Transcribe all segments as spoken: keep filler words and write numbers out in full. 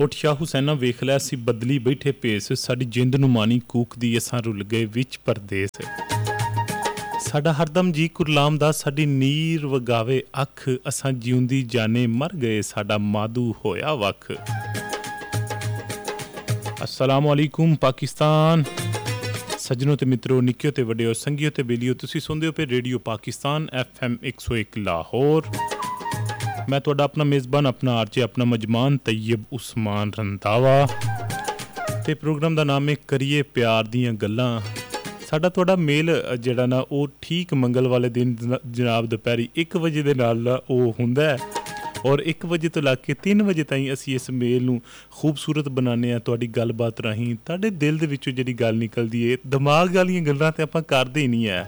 ਉੱਠ ਸ਼ਾਹ ਹੁਸੈਨਾ ਵੇਖ ਲਿਆ ਸੀ ਬਦਲੀ ਬੈਠੇ ਭੇਸ, ਸਾਡੀ ਜਿੰਦ ਨੂੰ ਮਾਣੀ ਕੂਕਦੀ ਅਸਾਂ ਰੁਲ ਗਏ ਵਿੱਚ ਪਰਦੇਸ। ਸਾਡਾ ਹਰਦਮ ਜੀ ਕੁਰਲਾਮ ਦਾ ਸਾਡੀ ਨੀਰ ਵਗਾਵੇ ਅੱਖ, ਅਸਾਂ ਜਿਉਂਦੀ ਜਾਨੇ ਮਰ ਗਏ ਸਾਡਾ ਮਾਦੂ ਹੋਇਆ ਵੱਖ। अस्सलामु अलैकुम पाकिस्तान। सज्जनों ते मित्रों, निक्कियों ते वड्डियो, संगियों ते बेलियो, तुसी सुनदे हो पे रेडियो पाकिस्तान एफ एम एक सौ एक लाहौर। मैं तुहाडा अपना मेज़बान, अपना आरजे, अपना मजमान तैयब उस्मान रंधावा ते प्रोग्राम दा नाम है करिए प्यार दियां गल्लां। साडा तुहाडा मेल जिहड़ा ना वो ठीक मंगल वाले दिन जनाब दुपहरी एक वजे दे नाल वो हुंदा है और एक वजे तो ला के तीन वजे ताईं असीं इस मेल नूं खूबसूरत बनाने तुहाडी गलबात राहीं तुहाडे दिल दे विचों जिहड़ी गल निकलदी है, दिमाग वालीआं गल्लां ते आपां करदे ही नहीं है,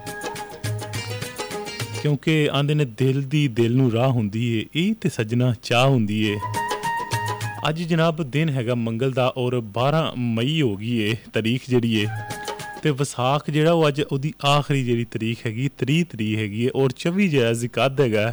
क्योंकि आंदे ने दिल दी दिल नूं राह हुंदी है, इह ते सज्जना चाह हुंदी है। अज जनाब दिन हैगा मंगल दा और बारह मई हो गई है तारीख जिहड़ी है ते विसाख जिहड़ा वो अज उहदी आखिरी जिहड़ी तारीख हैगी त्रीह तरीक हैगी है और चौबी जिहा ज़िकाद हैगा।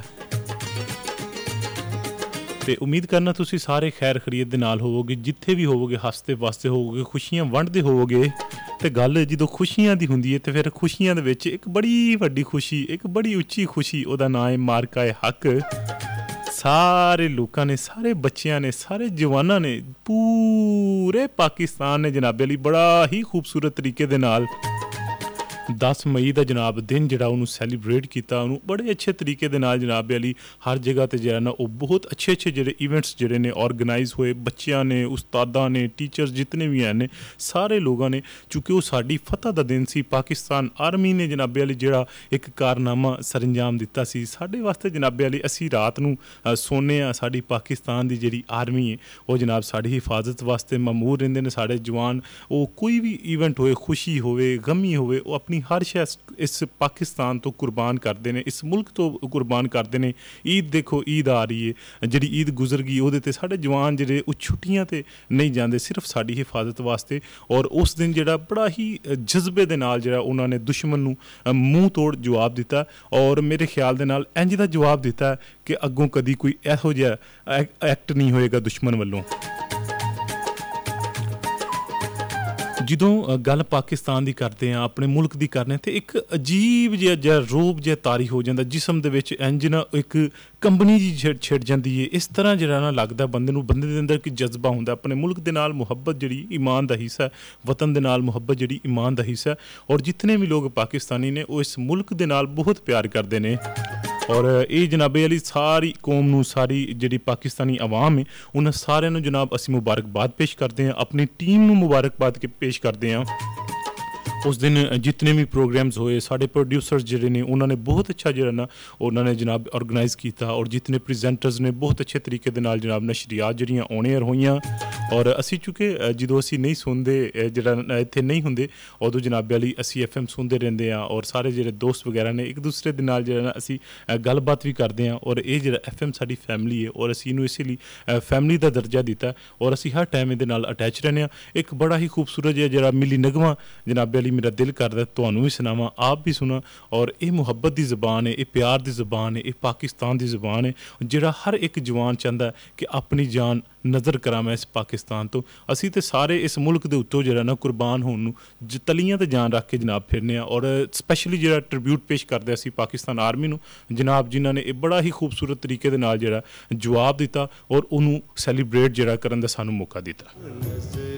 ਤੇ ਉਮੀਦ ਕਰਨਾ ਤੁਸੀਂ ਸਾਰੇ ਖੈਰ ਖਰੀਅਤ ਦੇ ਨਾਲ ਹੋਵੋਗੇ, ਜਿੱਥੇ ਵੀ ਹੋਵੋਗੇ ਹੱਸਦੇ ਵਸਦੇ ਹੋਵੋਗੇ, ਖੁਸ਼ੀਆਂ ਵੰਡਦੇ ਹੋਵੋਗੇ। ਤੇ ਗੱਲ ਜਦੋਂ ਖੁਸ਼ੀਆਂ ਦੀ ਹੁੰਦੀ ਹੈ ਤੇ ਫਿਰ ਖੁਸ਼ੀਆਂ ਦੇ ਵਿੱਚ ਇੱਕ ਬੜੀ ਵੱਡੀ ਖੁਸ਼ੀ, ਇੱਕ ਬੜੀ ਉੱਚੀ ਖੁਸ਼ੀ, ਉਹਦਾ ਨਾਂ ਹੈ ਮਾਰਕਾ ਹੱਕ। ਸਾਰੇ ਲੋਕਾਂ ਨੇ, ਸਾਰੇ ਬੱਚਿਆਂ ਨੇ, ਸਾਰੇ ਜਵਾਨਾਂ ਨੇ, ਪੂਰੇ ਪਾਕਿਸਤਾਨ ਨੇ ਜਨਾਬੇ ਲਈ ਬੜਾ ਹੀ ਖੂਬਸੂਰਤ ਤਰੀਕੇ ਦੇ ਨਾਲ दस मई का जनाब दिन जिहड़ा उन्होंने सैलीब्रेट किया, उन्होंने बड़े अच्छे तरीके दे नाल जनाब अली हर जगह ते जिहड़ा ना वो बहुत अच्छे अच्छे जिहड़े इवेंट्स जिहड़े ने ऑर्गेनाइज होए, बच्चियां ने, उस्तादां ने, टीचर्स जितने भी हैं ने, सारे लोगों ने, चूँकि वो साडी फतह दा दिन सी, पाकिस्तान आर्मी ने जनाब अली जिहड़ा एक कारनामा सरंजाम दिता सी साडे वास्ते जनाब अली। असी रात नूं सोने आ, साडी पाकिस्तान दी जिहड़ी आर्मी है वो जनाब साडी हिफाजत वास्ते मामूर रहिंदे ने। साडे जवान वो कोई भी इवेंट होए, खुशी होवे, गमी होवे, वो अपनी हर शै इस पाकिस्तान तो कुर्बान करते हैं, इस मुल्क तो कुर्बान करते हैं। ईद देखो, ईद आ रही है, जी ईद गुजर गई, वो साढ़े जवान जोड़े वो छुट्टियां तो नहीं जाते, सिर्फ साड़ी हिफाजत वास्ते। और उस दिन जोड़ा बड़ा ही जज्बे दे नाल जोड़ा उन्होंने दुश्मन नूं मूँह तोड़ जवाब दिता और मेरे ख्याल दे नाल इंज दा जवाब दिता कि अगों कदी कोई इहो जिहा एक्ट नहीं होएगा दुश्मन वालों। ਜਦੋਂ ਗੱਲ ਪਾਕਿਸਤਾਨ ਦੀ ਕਰਦੇ ਆ, ਆਪਣੇ ਮੁਲਕ ਦੀ ਕਰਨੇ ਤੇ ਇੱਕ ਅਜੀਬ ਜਿਹਾ ਜਿਹਾ ਰੂਪ ਜਿਹਾ ਤਾਰੀ ਹੋ ਜਾਂਦਾ ਜਿਸਮ ਦੇ ਵਿੱਚ, ਇੰਜ ਨਾ ਇੱਕ ਕੰਬਣੀ ਜੀ ਛਿੜ ਛਿੜ ਜਾਂਦੀ ਹੈ। ਇਸ ਤਰ੍ਹਾਂ ਜਿਹੜਾ ਨਾ ਲੱਗਦਾ ਬੰਦੇ ਨੂੰ, ਬੰਦੇ ਦੇ ਅੰਦਰ ਇੱਕ ਜਜ਼ਬਾ ਹੁੰਦਾ ਆਪਣੇ ਮੁਲਕ ਦੇ ਨਾਲ ਮੁਹੱਬਤ ਜਿਹੜੀ ਈਮਾਨ ਦਾ ਹਿੱਸਾ, ਵਤਨ ਦੇ ਨਾਲ ਮੁਹੱਬਤ ਜਿਹੜੀ ਈਮਾਨ ਦਾ ਹਿੱਸਾ। ਔਰ ਜਿਤਨੇ ਵੀ ਲੋਕ ਪਾਕਿਸਤਾਨੀ ਨੇ ਉਹ ਇਸ ਮੁਲਕ ਦੇ ਨਾਲ ਬਹੁਤ ਪਿਆਰ ਕਰਦੇ ਨੇ। और ये जनाबे अली सारी कौम नूं, सारी जिहड़ी पाकिस्तानी आवाम है उन्हें सारिਆਂ ਨੂੰ जनाब असीं मुबारकबाद पेश करते हैं, अपनी टीम नूं मुबारकबाद के पेश करते हैं। उस दिन जितने भी प्रोग्राम्स होए, साढ़े प्रोड्यूसर्स जिहड़े ने उन्होंने बहुत अच्छा जिहड़ा ना उन्होंने जनाब ऑर्गेनाइज किया और जितने प्रेजेंटर्स ने बहुत अच्छे तरीके दे नाल जनाब नशरियात जिहड़ियां ऑन एयर होईयां। और असी चूँकि जो असी नहीं सुनते, जिहड़ा इत्थे नहीं हुंदे, उदों जनाब अली असी एफ एम सुनते रहंदे आ और सारे जिहड़े दोस्त वगैरह ने एक दूसरे दे नाल जिहड़ा ना असी गलबात भी करते हैं। और ये जिहड़ा एफ एम साडी फैमिली है और असी इनू इसलिए फैमिली का दर्जा दिता और असी हर टाइम इहदे नाल अटैच रहने। एक बड़ा ही खूबसूरत जिहा जिहड़ा मिली नगमा जनाब अली मेरा दिल करदा तुहानू भी सुनावां, आप भी सुना। और ये मुहब्बत की ज़बान है, ये प्यार की ज़बान है, ये पाकिस्तान की ज़बान है जिहड़ा हर एक जवान चाहता कि अपनी जान नज़र करा मैं इस पाकिस्तान तो। असी तो सारे इस मुल्क के उत्तों जो ना कुर्बान होने ज तलियां तो जान रख के जनाब फिरने। और स्पैशली जो ट्रिब्यूट पेश करते असी पाकिस्तान आर्मी नूं जनाब, जिन्होंने ये बड़ा ही खूबसूरत तरीके दे नाल जिहड़ा जवाब दिता और उन्होंने सैलीब्रेट जिहड़ा करन दा सानू मौका दिता।